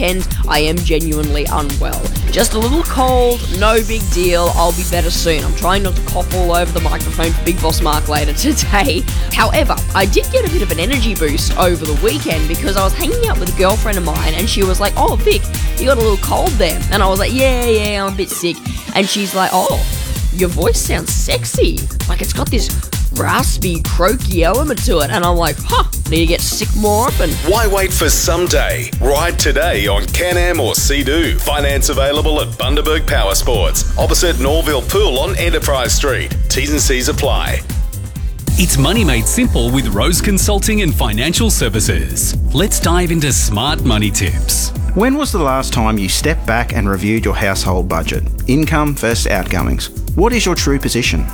weekend, I am genuinely unwell. Just a little cold, no big deal, I'll be better soon. I'm trying not to cough all over the microphone for Big Boss Mark later today. However, I did get a bit of an energy boost over the weekend because I was hanging out with a girlfriend of mine and she was like, "Oh, Vic, you got a little cold there." And I was like, yeah, I'm a bit sick. And she's like, "Oh, your voice sounds sexy. Like it's got this raspy, croaky element to it." And I'm like, need to get sick more often. Why wait for someday? Ride today on Can-Am or Sea-Doo. Finance available at Bundaberg Power Sports, opposite Norville Pool on Enterprise Street. T's and C's apply. It's money made simple with Rose Consulting and Financial Services. Let's dive into smart money tips. When was the last time you stepped back and reviewed your household budget? Income versus outgoings. What is your true position?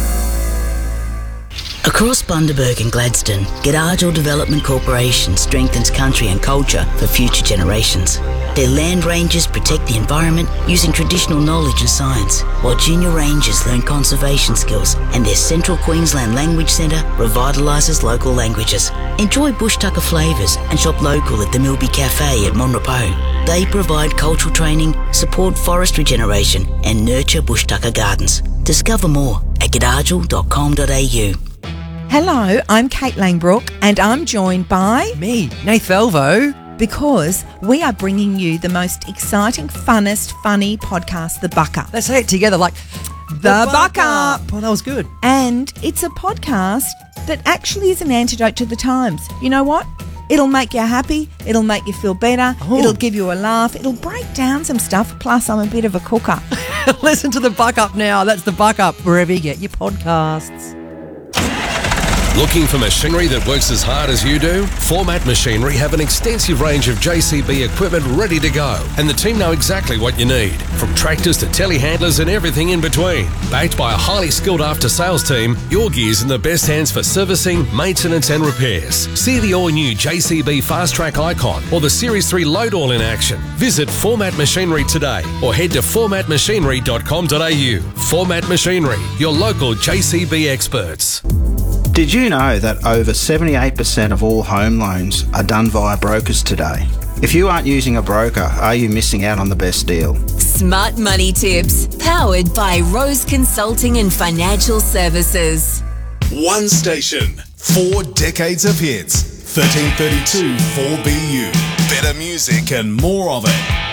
Across Bundaberg and Gladstone, G'darston Development Corporation strengthens country and culture for future generations. Their land rangers protect the environment using traditional knowledge and science, while junior rangers learn conservation skills, and their Central Queensland Language Centre revitalises local languages. Enjoy bush tucker flavours and shop local at the Milby Cafe at Monrepo. They provide cultural training, support forest regeneration and nurture bush tucker gardens. Discover more at g'darston.com.au. Hello, I'm Kate Langbrook and I'm joined by... me, Nath Velvo. Because we are bringing you the most exciting, funnest, funny podcast, The Buck Up. Let's say it together like... The Buck Up. Oh, that was good. And it's a podcast that actually is an antidote to the times. You know what? It'll make you happy. It'll make you feel better. Oh. It'll give you a laugh. It'll break down some stuff. Plus, I'm a bit of a cooker. Listen to The Buck Up now. That's The Buck Up, wherever you get your podcasts. Looking for machinery that works as hard as you do? Format Machinery have an extensive range of JCB equipment ready to go, and the team know exactly what you need, from tractors to telehandlers and everything in between. Backed by a highly skilled after-sales team, your gear's in the best hands for servicing, maintenance and repairs. See the all-new JCB Fast Track Icon or the Series 3 Load All in action. Visit Format Machinery today or head to formatmachinery.com.au. Format Machinery, your local JCB experts. Did you know that over 78% of all home loans are done via brokers today? If you aren't using a broker, are you missing out on the best deal? Smart Money Tips, powered by Rose Consulting and Financial Services. One station, 4 decades of hits. 1332 4BU. Better music and more of it.